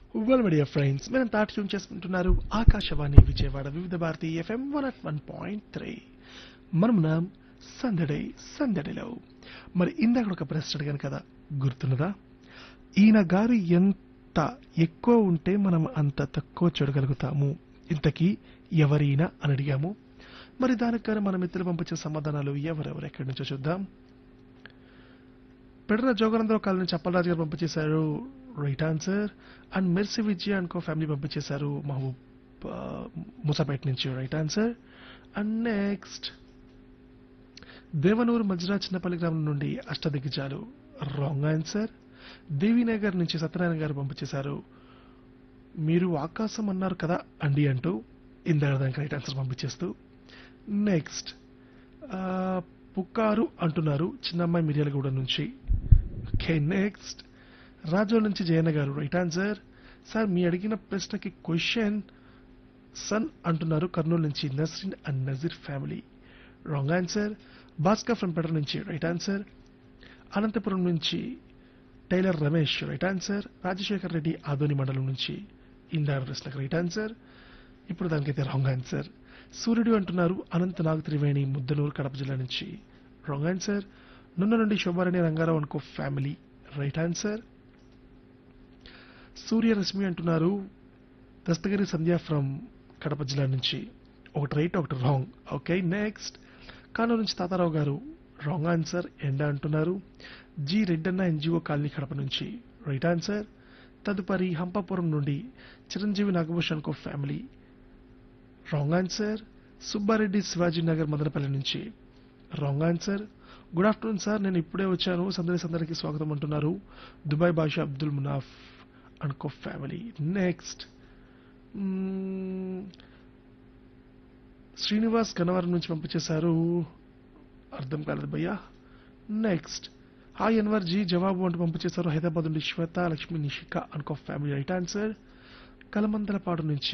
Well my dear friends మనం తాటి tune చేసుకుంటున్నారు ఆకాశవాణి విజయవాడ వివిధ భారతి ఎఫ్ఎం 101.3 మనమున్నాం సందడి సందడిలో. మరి ఇందాక ఒక ప్రశ్న అడిగాను కదా, గుర్తున్నదా? ఈయన గారు ఎంత ఎక్కువ ఉంటే మనం అంత తక్కువ చూడగలుగుతాము, ఇంతకీ ఎవరైనా అని అడిగాము. మరి దానికి గాను మన మిత్రులు పంపించే సమాధానాలు ఎవరెవరు ఎక్కడి నుంచో చూద్దాం. పెడర జోగనందరావు కాలనీ చప్పలరాజు గారు పంపించేశారు right answer. And mercy Vijay అనుకో ఫ్యామిలీ పంపించేశారు మహబూబ్ ముసాపేట నుంచి right answer. And next Devanur Majra Chinnapalli గ్రామం నుండి అష్టదిగ్గజాలు రాంగ్ ఆన్సర్. దేవీనగర్ నుంచి సత్యనారాయణ గారు పంపించేశారు మీరు ఆకాశం అన్నారు కదా అండి అంటూ ఇందాక దానికి రైట్ ఆన్సర్ పంపించేస్తూ. నెక్స్ట్ పుక్కారు అంటున్నారు చిన్నమ్మాయి మిర్యాలగూడ నుంచి. ఓకే నెక్స్ట్ రాజోల్ నుంచి జయన్న గారు రైట్ ఆన్సర్. సార్ మీ అడిగిన ప్రశ్నకి క్వశ్చన్ సన్ అంటున్నారు కర్నూలు నుంచి Nasreen and Nazir family wrong answer. Bhaskar from పెడర్ నుంచి రైట్ ఆన్సర్. అనంతపురం నుంచి tailor Ramesh right answer. Rajasekhar Reddy Adoni మండలం నుంచి ఇందాక ప్రశ్నకు రైట్ ఆన్సర్. ఇప్పుడు దానికైతే రాంగ్ ఆన్సర్. సూర్యుడు అంటున్నారు అనంత నాగ్ త్రివేణి ముద్దనూరు కడప జిల్లా నుంచి రాంగ్ ఆన్సర్. నున్న నుండి శోభారాణి రంగారావు అనుకో ఫ్యామిలీ రైట్ ఆన్సర్. సూర్యరశ్మి అంటున్నారు దస్తగిరి సంధ్య ఫ్రమ్ కడప జిల్లా నుంచి ఒకటి రైట్ ఒకటి రాంగ్. ఓకే నెక్స్ట్ కానూరు నుంచి తాతారావు గారు రాంగ్ ఆన్సర్. ఎండ అంటున్నారు. G Reddanna NGO colony Kadapa నుంచి రైట్ ఆన్సర్. తదుపరి హంపాపురం నుండి చిరంజీవి నాగభూషణ్ కో family wrong answer. Subbareddy Shivaji Nagar Madanapalle నుంచి wrong answer. Good afternoon sir నేను ఇప్పుడే వచ్చాను సందరికి స్వాగతం అంటున్నారు దుబాయ్ బాషా అబ్దుల్ మునాఫ్ అనుకో ఫ్యామిలీ. నెక్స్ట్ శ్రీనివాస్ గన్నవరం నుంచి పంపించేశారు అర్థం కాలేదు భయ్యా. నెక్స్ట్ హాయ్ అన్వర్ జీ జవాబు అంటూ పంపించేశారు హైదరాబాద్ నుండి శ్వేత లక్ష్మి నిషిక అనుకో ఫ్యామిలీ రైట్ ఆన్సర్. కలమందలపాడు నుంచి